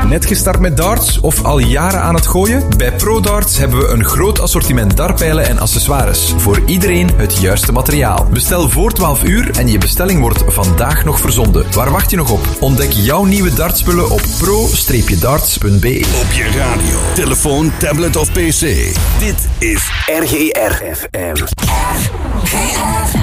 Net gestart met darts of al jaren aan het gooien? Bij ProDarts hebben we een groot assortiment dartpijlen en accessoires. Voor iedereen het juiste materiaal. Bestel voor 12 uur en je bestelling wordt vandaag nog verzonden. Waar wacht je nog op? Ontdek jouw nieuwe dartspullen op pro-darts.be. Op je radio, telefoon, tablet of pc. Dit is RGR FM.